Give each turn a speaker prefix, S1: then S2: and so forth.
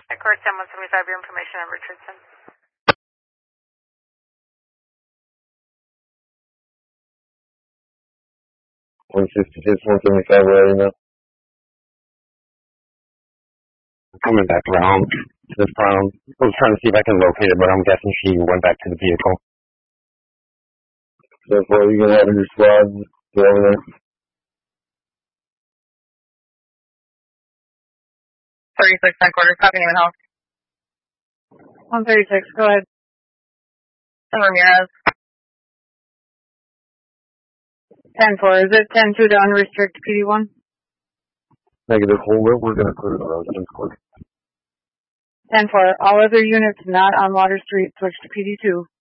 S1: At course 10-175, your information on Richardson.
S2: 166, 175, where are you now? I'm coming back around to the front. I was trying to see if I can locate her, but I'm guessing she went back to the vehicle. Therefore, you can have your squad go over there.
S1: 36, headquarters, copy name and house. 136, go ahead. And Ramirez. 10-4, is it 10-2 to unrestrict PD1?
S2: Negative, hold it. We're going to clear the road.
S1: 10-4, all other units not on Water Street switch to PD2.